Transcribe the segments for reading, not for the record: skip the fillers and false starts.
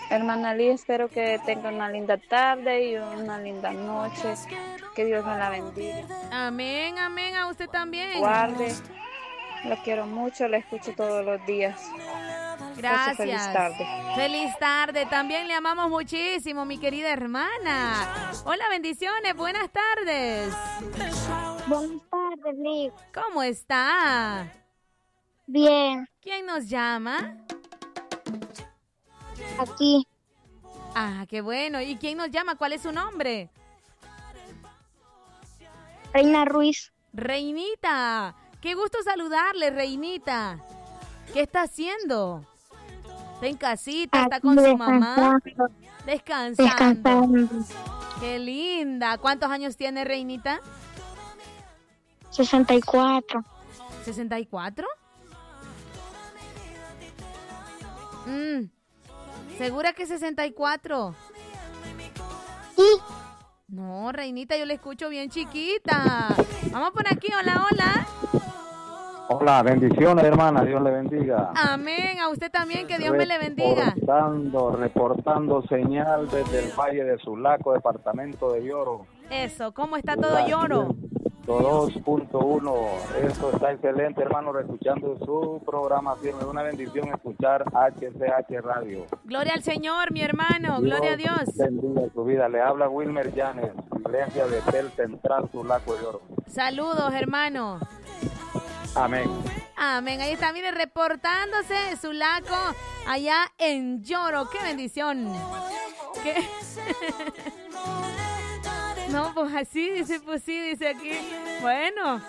Hermana Lee, espero que tenga una linda tarde y una linda noche. Que Dios me la bendiga. Amén, amén, a usted también. Guarde. Lo quiero mucho, la escucho todos los días. Gracias. Feliz tarde. Feliz tarde. También le amamos muchísimo, mi querida hermana. Hola, bendiciones. Buenas tardes. Buenas tardes, Liz. ¿Cómo está? Bien. ¿Quién nos llama? Aquí. Ah, qué bueno. ¿Y quién nos llama? ¿Cuál es su nombre? Reina Ruiz. Reinita. Qué gusto saludarle, Reinita. ¿Qué está haciendo? ¿Está en casita? ¿Está con su mamá? Descansando. Qué linda. ¿Cuántos años tiene, Reinita? 64. ¿64? ¿Segura que 64? Sí. No, Reinita, yo le escucho bien chiquita. Vamos por aquí, hola, hola. Hola, bendiciones, hermana, Dios le bendiga. Amén, a usted también, que Dios me le bendiga. Reportando señal desde el Valle de Sulaco, departamento de Lloro. Eso, ¿cómo está todo Lloro? 2.1, eso está excelente, hermano, escuchando su programación. Es una bendición escuchar HCH Radio. Gloria al Señor, mi hermano, gloria a Dios. Bendiga su vida. Le habla Wilmer Llanes, iglesia de Tel Central, Sulaco, Lloro. Saludos, hermano. Amén. Amén. Ahí está, mire, reportándose Sulaco allá en Lloro. ¡Qué bendición! ¿Qué? No, pues así dice, pues sí, dice aquí. Bueno.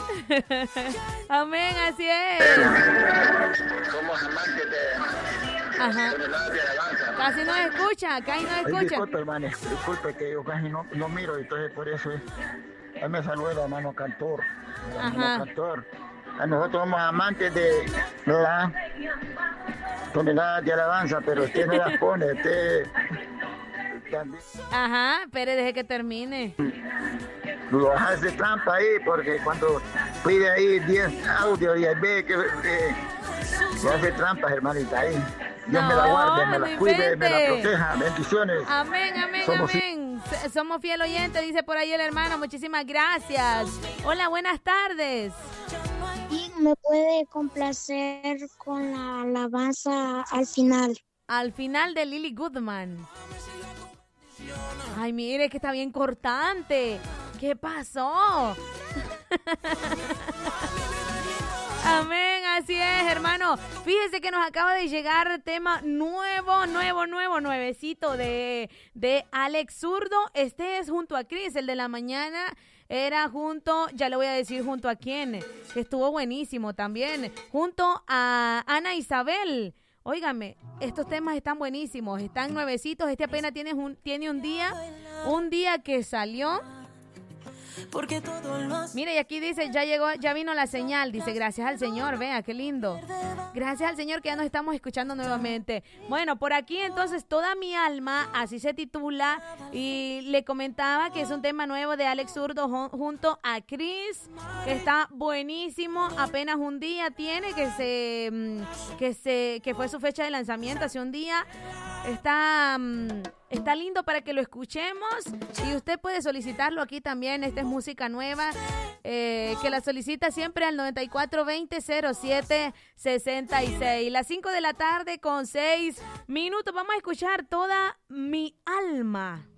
Amén, así es. Somos amantes de... Ajá. Casi no escucha, casi no escucha. Disculpe, hermano, disculpe que yo casi no miro, entonces por eso es. Él me saluda, hermano Cantor. Hermano Cantor. Nosotros somos amantes de la tonelada de alabanza, pero usted no las pone, usted también. Ajá, pero deje que termine. Lo hace trampa ahí, porque cuando pide ahí 10 audios y ve que lo hace trampa, hermanita, ahí. Dios me la guarde, me la cuide, me la proteja. Bendiciones. Amén, amén, amén. Somos fiel oyente, dice por ahí el hermano. Muchísimas gracias. Hola, buenas tardes. Y me puede complacer con la alabanza al final. Al final de Lily Goodman. Ay, mire que está bien cortante. ¿Qué pasó? Amén, así es, hermano. Fíjese que nos acaba de llegar tema nuevecito de Alex Zurdo. Este es junto a Chris, el de la mañana. Era junto, ya le voy a decir junto a quién, que estuvo buenísimo también. Junto a Ana Isabel. Óigame, estos temas están buenísimos, están nuevecitos. Este apenas tiene un día que salió. Mire, y aquí dice, ya vino la señal. Dice, gracias al Señor, vea, qué lindo. Gracias al Señor que ya nos estamos escuchando nuevamente. Bueno, por aquí entonces, Toda mi alma, así se titula. Y le comentaba que es un tema nuevo de Alex Zurdo junto a Chris, que está buenísimo. Apenas un día tiene que fue su fecha de lanzamiento hace un día. Está lindo para que lo escuchemos y usted puede solicitarlo aquí también. Esta es música nueva que la solicita siempre al 9420-0766. Las 5 de la tarde con 6 minutos. Vamos a escuchar Toda mi alma.